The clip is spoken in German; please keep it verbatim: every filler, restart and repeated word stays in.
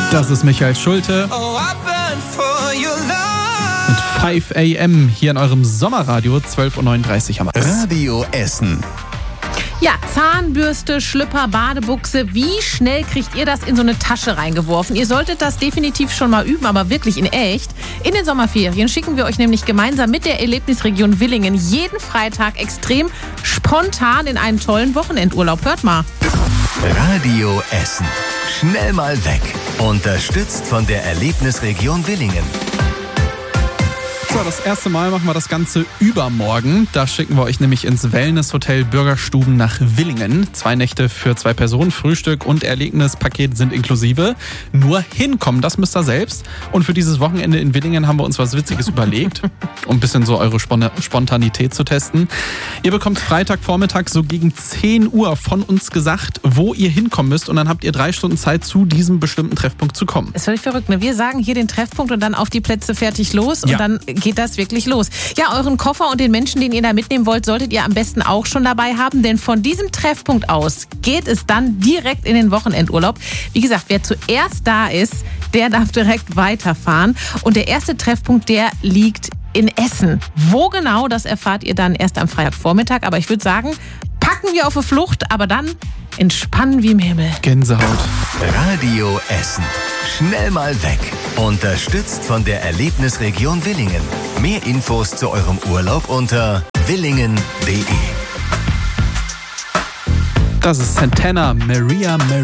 Das ist Michael Schulte mit fünf a m hier in eurem Sommerradio, zwölf Uhr neununddreißig am Radio Essen. Ja, Zahnbürste, Schlüpper, Badebuchse. Wie schnell kriegt ihr das in so eine Tasche reingeworfen? Ihr solltet das definitiv schon mal üben, aber wirklich in echt. In den Sommerferien schicken wir euch nämlich gemeinsam mit der Erlebnisregion Willingen jeden Freitag extrem spontan in einen tollen Wochenendurlaub. Hört mal. Radio Essen. Schnell mal weg. Unterstützt von der Erlebnisregion Willingen. So, das erste Mal machen wir das Ganze übermorgen. Da schicken wir euch nämlich ins Wellnesshotel Bürgerstuben nach Willingen. Zwei Nächte für zwei Personen, Frühstück und Erlebnispaket sind inklusive. Nur hinkommen, das müsst ihr selbst. Und für dieses Wochenende in Willingen haben wir uns was Witziges überlegt, um ein bisschen so eure Spon- Spontanität zu testen. Ihr bekommt Freitagvormittag so gegen zehn Uhr von uns gesagt, wo ihr hinkommen müsst. Und dann habt ihr drei Stunden Zeit, zu diesem bestimmten Treffpunkt zu kommen. Das ist völlig verrückt, ne? Wir sagen hier den Treffpunkt und dann auf die Plätze fertig los. Und Ja. dann geht das wirklich los. Ja, euren Koffer und den Menschen, den ihr da mitnehmen wollt, solltet ihr am besten auch schon dabei haben, denn von diesem Treffpunkt aus geht es dann direkt in den Wochenendurlaub. Wie gesagt, wer zuerst da ist, der darf direkt weiterfahren. Und der erste Treffpunkt, der liegt in Essen. Wo genau, das erfahrt ihr dann erst am Freitagvormittag. Aber ich würde sagen, packen wir auf die Flucht, aber dann entspannen wie im Himmel. Gänsehaut. Radio Essen. Schnell mal weg. Unterstützt von der Erlebnisregion Willingen. Mehr Infos zu eurem Urlaub unter willingen punkt de. Das ist Santana Maria Maria.